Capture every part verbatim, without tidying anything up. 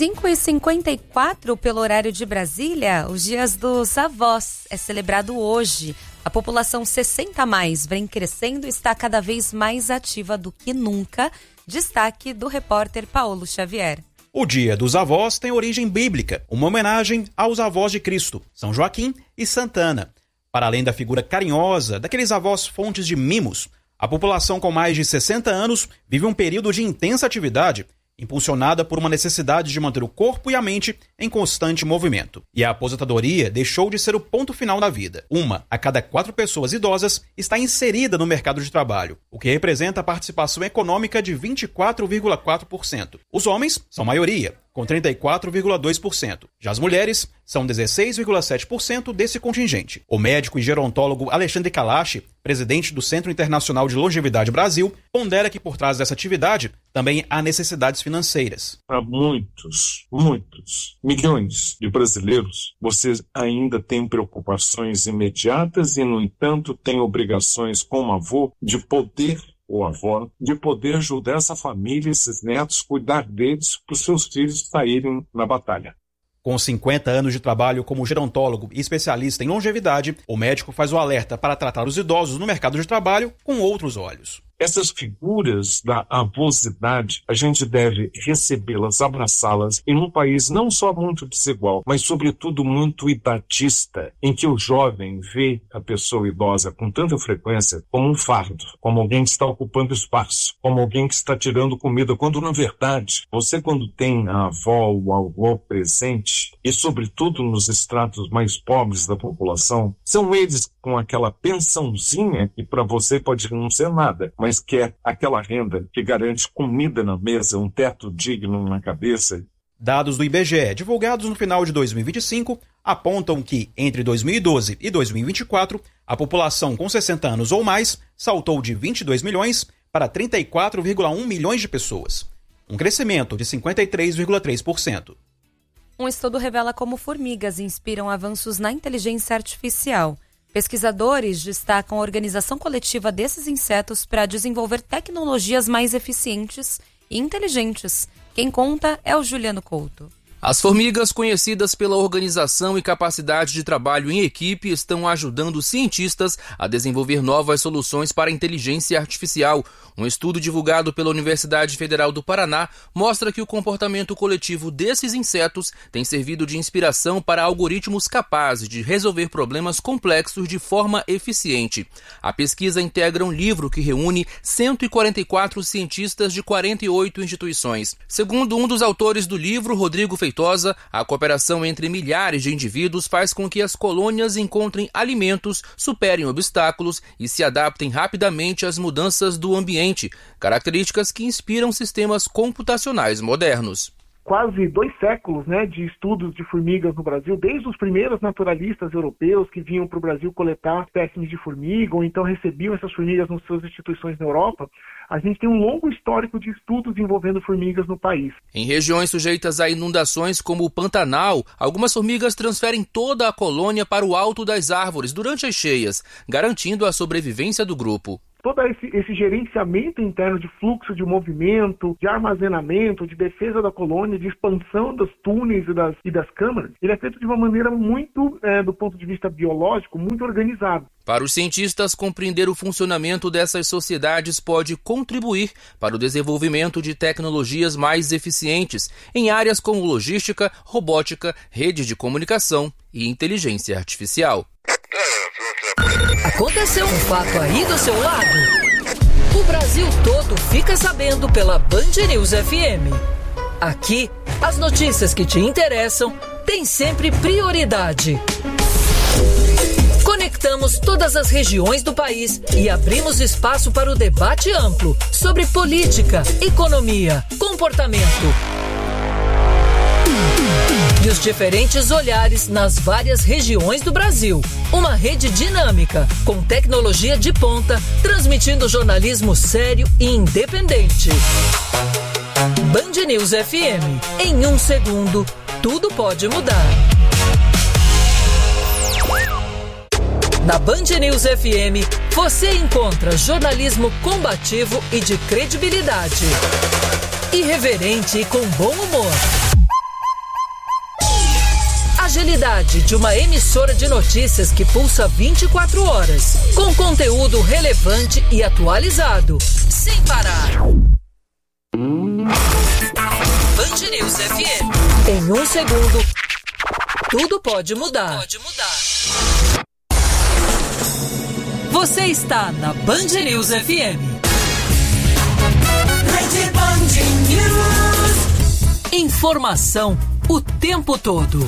cinco e cinquenta e quatro pelo horário de Brasília, os dias dos avós é celebrado hoje. A população sessenta a mais vem crescendo e está cada vez mais ativa do que nunca. Destaque do repórter Paulo Xavier. O Dia dos Avós tem origem bíblica, uma homenagem aos avós de Cristo, São Joaquim e Santa Ana. Para além da figura carinhosa daqueles avós fontes de mimos, a população com mais de sessenta anos vive um período de intensa atividade, impulsionada por uma necessidade de manter o corpo e a mente em constante movimento. E a aposentadoria deixou de ser o ponto final da vida. Uma a cada quatro pessoas idosas está inserida no mercado de trabalho, o que representa a participação econômica de vinte e quatro vírgula quatro por cento. Os homens são maioria, com trinta e quatro vírgula dois por cento. Já as mulheres são dezesseis vírgula sete por cento desse contingente. O médico e gerontólogo Alexandre Kalash, presidente do Centro Internacional de Longevidade Brasil, pondera que por trás dessa atividade também há necessidades financeiras. Para muitos, muitos, milhões de brasileiros, vocês ainda têm preocupações imediatas e, no entanto, têm obrigações como avô de poder ou avó, de poder ajudar essa família, esses netos, cuidar deles para os seus filhos saírem na batalha. Com cinquenta anos de trabalho como gerontólogo e especialista em longevidade, o médico faz o alerta para tratar os idosos no mercado de trabalho com outros olhos. Essas figuras da avosidade, a gente deve recebê-las, abraçá-las em um país não só muito desigual, mas sobretudo muito idadista, em que o jovem vê a pessoa idosa com tanta frequência como um fardo, como alguém que está ocupando espaço, como alguém que está tirando comida, quando na verdade, você quando tem a avó ou o avô presente, e sobretudo nos estratos mais pobres da população, são eles com aquela pensãozinha que para você pode não ser nada, mas que é aquela renda que garante comida na mesa, um teto digno na cabeça. Dados do I B G E, divulgados no final de dois mil e vinte e cinco, apontam que, entre dois mil e doze e dois mil e vinte e quatro, a população com sessenta anos ou mais saltou de vinte e dois milhões para trinta e quatro vírgula um milhões de pessoas, um crescimento de cinquenta e três vírgula três por cento. Um estudo revela como formigas inspiram avanços na inteligência artificial. Pesquisadores destacam a organização coletiva desses insetos para desenvolver tecnologias mais eficientes e inteligentes. Quem conta é o Juliano Couto. As formigas, conhecidas pela organização e capacidade de trabalho em equipe, estão ajudando cientistas a desenvolver novas soluções para a inteligência artificial. Um estudo divulgado pela Universidade Federal do Paraná mostra que o comportamento coletivo desses insetos tem servido de inspiração para algoritmos capazes de resolver problemas complexos de forma eficiente. A pesquisa integra um livro que reúne cento e quarenta e quatro cientistas de quarenta e oito instituições. Segundo um dos autores do livro, Rodrigo Feitosa, a cooperação entre milhares de indivíduos faz com que as colônias encontrem alimentos, superem obstáculos e se adaptem rapidamente às mudanças do ambiente, características que inspiram sistemas computacionais modernos. Quase dois séculos, né, de estudos de formigas no Brasil, desde os primeiros naturalistas europeus que vinham para o Brasil coletar espécimes de formiga, ou então recebiam essas formigas nas suas instituições na Europa, a gente tem um longo histórico de estudos envolvendo formigas no país. Em regiões sujeitas a inundações como o Pantanal, algumas formigas transferem toda a colônia para o alto das árvores durante as cheias, garantindo a sobrevivência do grupo. Todo esse, esse gerenciamento interno de fluxo de movimento, de armazenamento, de defesa da colônia, de expansão dos túneis e das, e das câmaras, ele é feito de uma maneira muito, é, do ponto de vista biológico, muito organizado. Para os cientistas, compreender o funcionamento dessas sociedades pode contribuir para o desenvolvimento de tecnologias mais eficientes em áreas como logística, robótica, rede de comunicação e inteligência artificial. Aconteceu um fato aí do seu lado? O Brasil todo fica sabendo pela Band News F M. Aqui, as notícias que te interessam têm sempre prioridade. Conectamos todas as regiões do país e abrimos espaço para o debate amplo sobre política, economia, comportamento e os diferentes olhares nas várias regiões do Brasil. Uma rede dinâmica, com tecnologia de ponta, transmitindo jornalismo sério e independente. Band News F M. Em um segundo, tudo pode mudar. Na Band News F M, você encontra jornalismo combativo e de credibilidade. Irreverente e com bom humor. agilidade de uma emissora de notícias que pulsa vinte e quatro horas, com conteúdo relevante e atualizado, sem parar. Band News F M. Em um segundo, tudo pode mudar. Pode mudar. Você está na Band News F M. Rede Band News. Informação o tempo todo.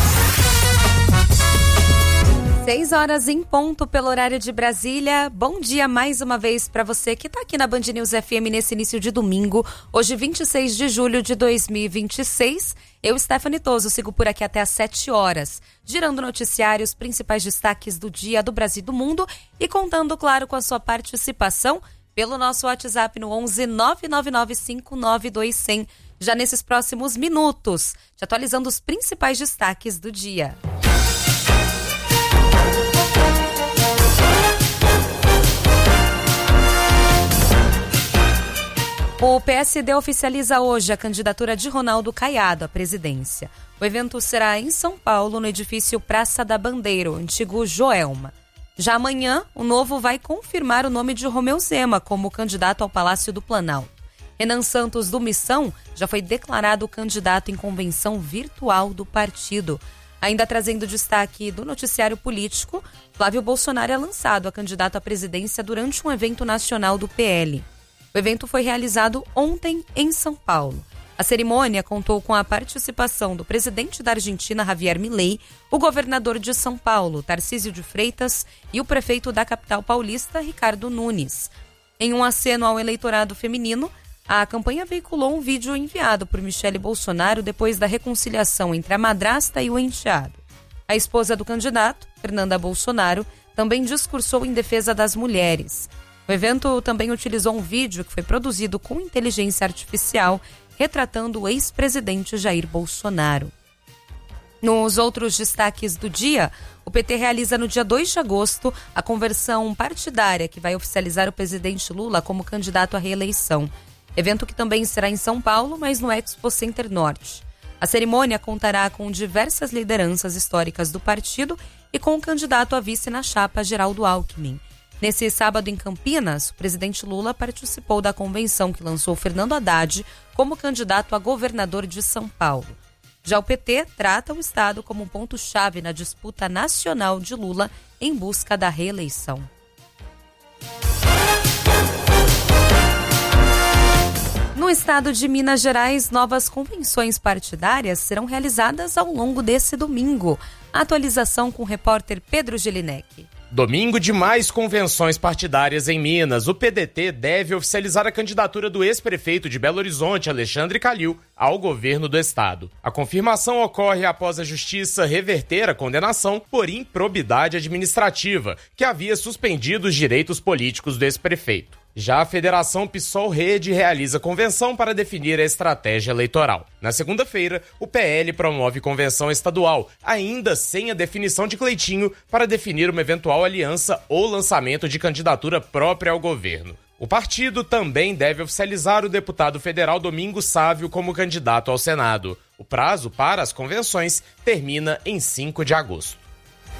Seis horas em ponto pelo horário de Brasília. Bom dia mais uma vez para você que está aqui na Band News F M nesse início de domingo, hoje vinte e seis de julho de dois mil e vinte e seis. Eu, Stephanie Toso, sigo por aqui até às sete horas, girando noticiários, principais destaques do dia do Brasil e do mundo e contando, claro, com a sua participação pelo nosso WhatsApp no onze nove nove nove cinco nove dois zero zero. Já nesses próximos minutos, te atualizando os principais destaques do dia. O P S D oficializa hoje a candidatura de Ronaldo Caiado à presidência. O evento será em São Paulo, no edifício Praça da Bandeira, o antigo Joelma. Já amanhã, o Novo vai confirmar o nome de Romeu Zema como candidato ao Palácio do Planalto. Renan Santos, do Missão, já foi declarado candidato em convenção virtual do partido. Ainda trazendo destaque do noticiário político, Flávio Bolsonaro é lançado a candidato à presidência durante um evento nacional do P L. O evento foi realizado ontem em São Paulo. A cerimônia contou com a participação do presidente da Argentina, Javier Milei, o governador de São Paulo, Tarcísio de Freitas, e o prefeito da capital paulista, Ricardo Nunes. Em um aceno ao eleitorado feminino, a campanha veiculou um vídeo enviado por Michele Bolsonaro depois da reconciliação entre a madrasta e o enteado. A esposa do candidato, Fernanda Bolsonaro, também discursou em defesa das mulheres. O evento também utilizou um vídeo que foi produzido com inteligência artificial, retratando o ex-presidente Jair Bolsonaro. Nos outros destaques do dia, o P T realiza no dia dois de agosto a conversão partidária que vai oficializar o presidente Lula como candidato à reeleição. Evento que também será em São Paulo, mas no Expo Center Norte. A cerimônia contará com diversas lideranças históricas do partido e com o candidato a vice na chapa, Geraldo Alckmin. Nesse sábado em Campinas, o presidente Lula participou da convenção que lançou Fernando Haddad como candidato a governador de São Paulo. Já o P T trata o estado como um ponto-chave na disputa nacional de Lula em busca da reeleição. No estado de Minas Gerais, novas convenções partidárias serão realizadas ao longo desse domingo. A atualização com o repórter Pedro Gelinek. Domingo de mais convenções partidárias em Minas. O P D T deve oficializar a candidatura do ex-prefeito de Belo Horizonte, Alexandre Calil, ao governo do estado. A confirmação ocorre após a justiça reverter a condenação por improbidade administrativa, que havia suspendido os direitos políticos do ex-prefeito. Já a Federação PSOL-Rede realiza convenção para definir a estratégia eleitoral. Na segunda-feira, o P L promove convenção estadual, ainda sem a definição de Cleitinho, para definir uma eventual aliança ou lançamento de candidatura própria ao governo. O partido também deve oficializar o deputado federal Domingos Sávio como candidato ao Senado. O prazo para as convenções termina em cinco de agosto.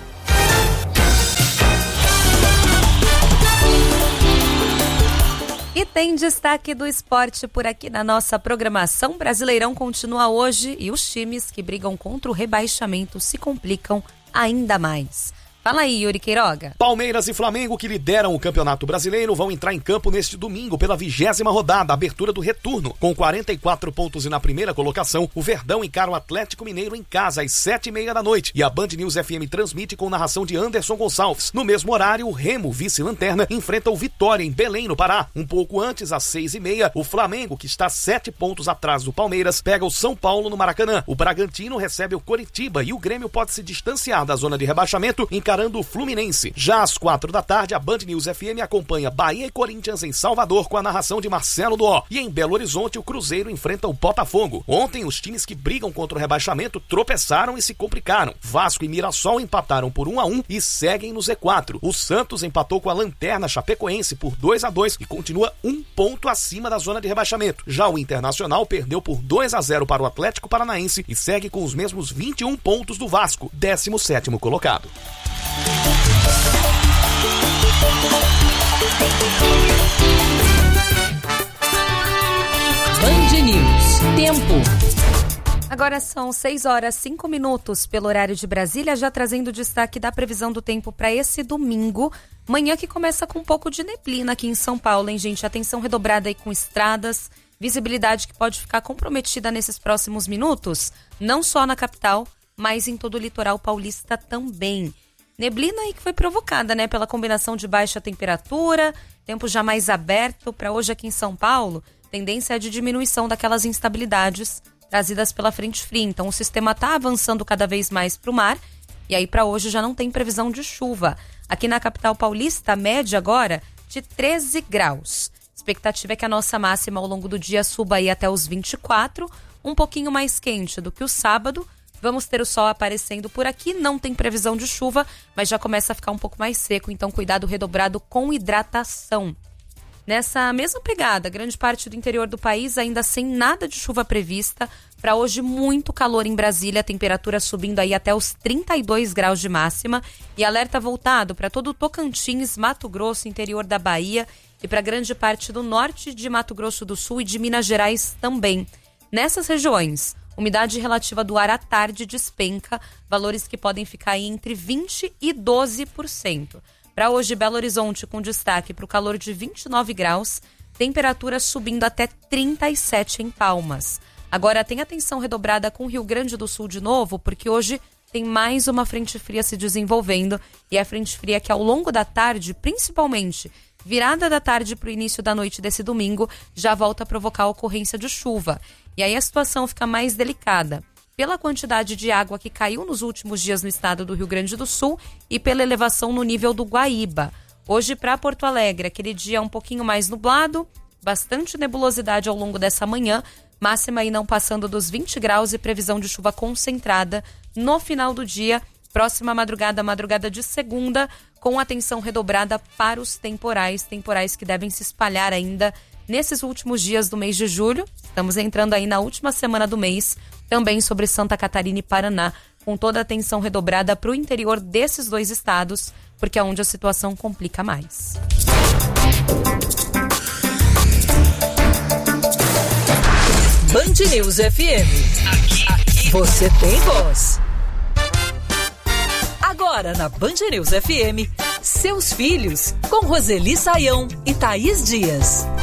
E tem destaque do esporte por aqui na nossa programação. Brasileirão continua hoje e os times que brigam contra o rebaixamento se complicam ainda mais. Fala aí, Yuri Queiroga. Palmeiras e Flamengo, que lideram o Campeonato Brasileiro, vão entrar em campo neste domingo pela vigésima rodada, abertura do retorno. Com quarenta e quatro pontos e na primeira colocação, o Verdão encara o Atlético Mineiro em casa às sete e meia da noite. E a Band News F M transmite com narração de Anderson Gonçalves. No mesmo horário, o Remo, vice-lanterna, enfrenta o Vitória em Belém, no Pará. Um pouco antes, às seis e meia, o Flamengo, que está sete pontos atrás do Palmeiras, pega o São Paulo no Maracanã. O Bragantino recebe o Coritiba e o Grêmio pode se distanciar da zona de rebaixamento, encarando encarando o Fluminense. Já às quatro da tarde, a Band News F M acompanha Bahia e Corinthians em Salvador com a narração de Marcelo Duó. E em Belo Horizonte, o Cruzeiro enfrenta o Botafogo. Ontem, os times que brigam contra o rebaixamento tropeçaram e se complicaram. Vasco e Mirassol empataram por um a um e seguem no Z quatro. O Santos empatou com a lanterna Chapecoense por dois a dois e continua um ponto acima da zona de rebaixamento. Já o Internacional perdeu por dois a zero para o Atlético Paranaense e segue com os mesmos vinte e um pontos do Vasco, décimo sétimo colocado. Band News. Tempo. Agora são seis horas e cinco minutos pelo horário de Brasília, já trazendo destaque da previsão do tempo para esse domingo. Manhã que começa com um pouco de neblina aqui em São Paulo, hein, gente? Atenção redobrada aí com estradas, visibilidade que pode ficar comprometida nesses próximos minutos, não só na capital, mas em todo o litoral paulista também. Neblina aí que foi provocada, né, pela combinação de baixa temperatura, tempo já mais aberto para hoje aqui em São Paulo, tendência é de diminuição daquelas instabilidades trazidas pela frente fria. Então o sistema está avançando cada vez mais para o mar e aí para hoje já não tem previsão de chuva. Aqui na capital paulista, a média agora de treze graus. Expectativa é que a nossa máxima ao longo do dia suba aí até os vinte e quatro, um pouquinho mais quente do que o sábado. Vamos ter o sol aparecendo por aqui, não tem previsão de chuva, mas já começa a ficar um pouco mais seco, então cuidado redobrado com hidratação. Nessa mesma pegada, grande parte do interior do país ainda sem nada de chuva prevista. Para hoje, muito calor em Brasília, temperatura subindo aí até os trinta e dois graus de máxima. E alerta voltado para todo o Tocantins, Mato Grosso, interior da Bahia e para grande parte do norte de Mato Grosso do Sul e de Minas Gerais também. Nessas regiões, umidade relativa do ar à tarde despenca, valores que podem ficar aí entre vinte por cento e doze por cento. Para hoje, Belo Horizonte com destaque para o calor de vinte e nove graus, temperatura subindo até trinta e sete em Palmas. Agora tem atenção redobrada com o Rio Grande do Sul de novo, porque hoje tem mais uma frente fria se desenvolvendo e a frente fria que ao longo da tarde, principalmente virada da tarde para o início da noite desse domingo, já volta a provocar a ocorrência de chuva. E aí a situação fica mais delicada pela quantidade de água que caiu nos últimos dias no estado do Rio Grande do Sul e pela elevação no nível do Guaíba. Hoje, para Porto Alegre, aquele dia um pouquinho mais nublado, bastante nebulosidade ao longo dessa manhã, máxima aí não passando dos vinte graus e previsão de chuva concentrada no final do dia, próxima madrugada, madrugada de segunda, com atenção redobrada para os temporais, temporais que devem se espalhar ainda nesses últimos dias do mês de julho. Estamos entrando aí na última semana do mês, também sobre Santa Catarina e Paraná, com toda a atenção redobrada para o interior desses dois estados, porque é onde a situação complica mais. Band News F M. Aqui, aqui. Você tem voz. Agora na Band News F M, Seus Filhos, com Roseli Saião e Thaís Dias.